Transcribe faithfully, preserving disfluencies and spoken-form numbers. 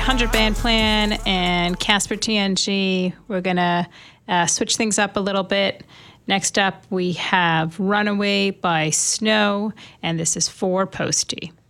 hundred Band Plan and Casper T N G. We're going to uh, switch things up a little bit. Next up, we have Runaway by Snow, and this is for Posty.